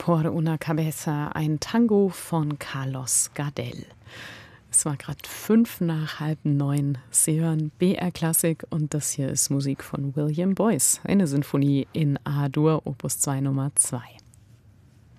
Por una cabeza, ein Tango von Carlos Gardel. Es war gerade 8:55. Sie hören BR Klassik und das hier ist Musik von William Boyce, eine Sinfonie in A-Dur, Opus 2 Nummer 2.